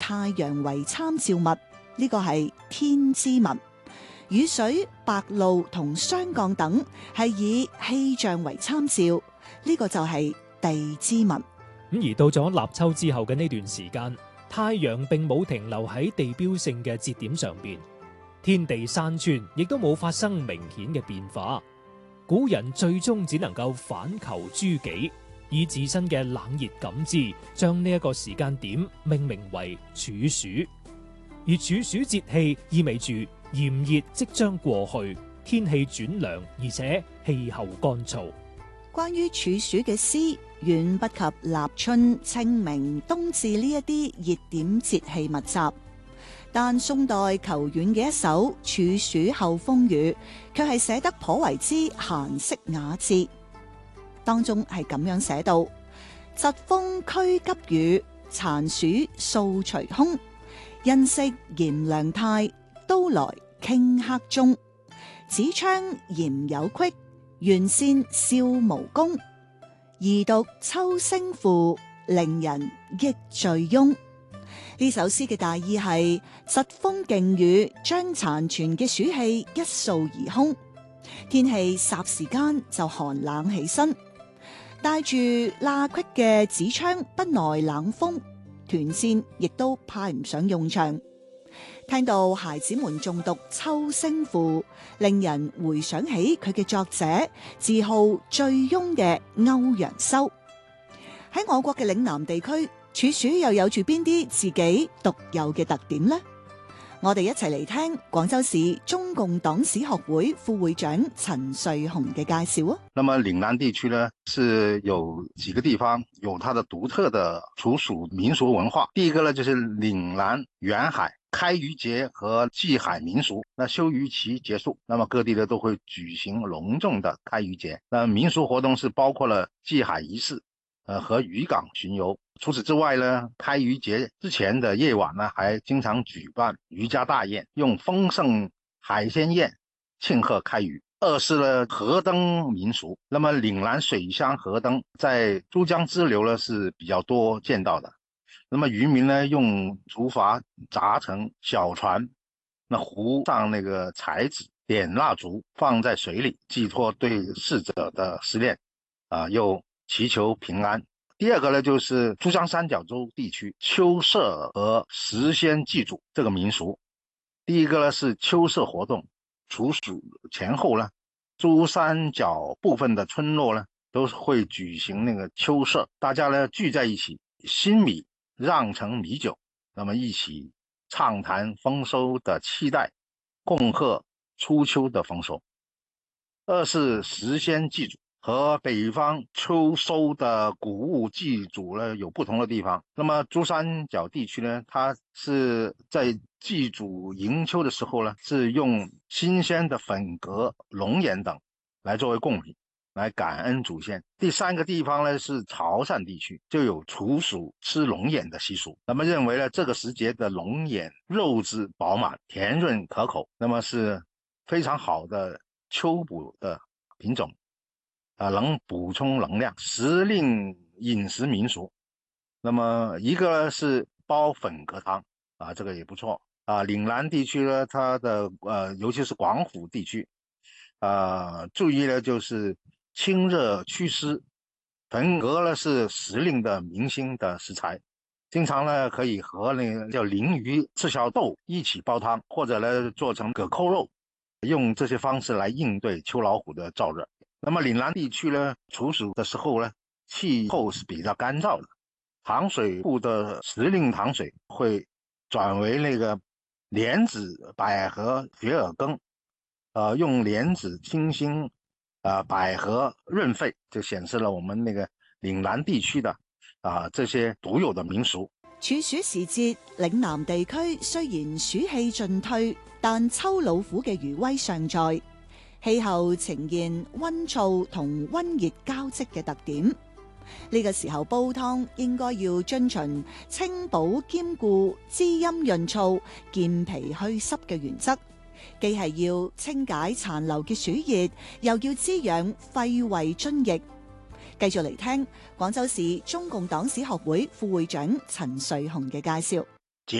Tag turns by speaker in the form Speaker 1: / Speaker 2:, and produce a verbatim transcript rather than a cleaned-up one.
Speaker 1: 太陽為參照物，呢個係天之物。雨水、白露同霜降等係以氣象為參照，呢個就係地之物。
Speaker 2: 咁而到咗立秋之後嘅呢段時間，太陽並冇停留喺地標性嘅節點上邊，天地山川亦都冇發生明顯嘅變化。古人最終只能夠反求諸己，以自身嘅冷熱感知，將呢一個時間點命名為處暑。而處暑節氣意味住炎熱即將過去，天氣轉涼，而且氣候乾燥。
Speaker 1: 關於處暑嘅詩，遠不及立春、清明、冬至呢一啲熱點節氣密集。但宋代裘遠嘅一首《處暑後風雨》，卻係寫得頗為之閒適雅致。當中係咁樣寫到：疾風驅急雨，殘暑掃除空。因昔炎涼態，都來傾黑中。紫窗嚴有隙，原扇笑無功。宜獨秋聲負，令人憶醉翁。呢首詩嘅大意係疾風勁雨將殘存嘅暑氣一掃而空，天氣霎時間就寒冷起身。帶住罅隙嘅紫窗不耐冷風，團扇亦都派唔上用場。聽到孩子們誦讀《秋聲賦》，令人回想起佢嘅作者自號醉翁嘅歐陽修。喺我國嘅嶺南地區，處暑又有住邊啲自己獨有嘅特點呢？我哋一齊嚟聽廣州市中共黨史學會副會長陳瑞紅嘅介紹啊。
Speaker 3: 那麼嶺南地區呢，是有幾個地方有它的獨特的處暑民俗文化。第一個呢，就是嶺南遠海開漁節和祭海民俗。那休漁期結束，那麼各地呢都會舉行隆重的開漁節。那民俗活動是包括了祭海儀式，呃和漁港巡遊。除此之外呢，開漁節之前的夜晚呢，還經常舉辦漁家大宴，用豐盛海鮮宴慶賀開漁。二是呢，河燈民俗。那麼嶺南水鄉河燈在珠江支流呢是比較多見到的。那麼漁民呢，用竹筏紮成小船，那糊上那個彩紙，點蠟燭，放在水裏，寄託對逝者的思念，啊，又祈求平安。第二個呢，就是珠江三角洲地區秋社和時仙祭祖這個民俗。第一個呢是秋社活動，處暑前後呢，珠三角部分的村落呢都會舉行那個秋社，大家呢聚在一起，新米釀成米酒，那麼一起暢談豐收的期待，恭賀初秋的豐收。二是時仙祭祖。和北方秋收的谷物祭祖呢有不同的地方。那麼珠三角地區呢，它是在祭祖迎秋的時候呢，是用新鮮的粉葛、龍眼等來作為貢品，來感恩祖先。第三個地方呢是潮汕地區，就有處暑吃龍眼的習俗。那麼認為呢，這個時節的龍眼肉質飽滿、甜潤可口，那麼是非常好的秋補的品種。啊，能補充能量，時令飲食民俗。那麼一個是煲粉葛湯啊，這個也不錯啊。嶺南地區呢，它的呃，尤其是廣府地區，啊，注意呢就是清熱祛濕。粉葛呢是時令的明星的食材，經常呢可以和那個叫鯪魚赤小豆一起煲湯，或者呢做成葛扣肉，用這些方式來應對秋老虎的燥熱。那麼嶺南地區呢，處暑的時候呢，氣候是比較乾燥的，糖水庫的時令糖水會轉為那個蓮子、百合、雪耳羹，呃，用蓮子清新，呃，百合潤肺，就顯示了我們那個嶺南地區的啊、呃、這些獨有的民俗。
Speaker 1: 處暑時節，嶺南地區雖然暑氣盡退，但秋老虎嘅餘威尚在。氣候呈現溫燥同溫熱交織嘅特點，呢、這個時候煲湯應該要遵循清補兼顧、滋陰潤燥、健脾祛濕嘅原則，既係要清解殘留嘅暑熱，又要滋養肺胃津液。繼續嚟聽廣州市中共黨史學會副會長陳瑞紅嘅介紹。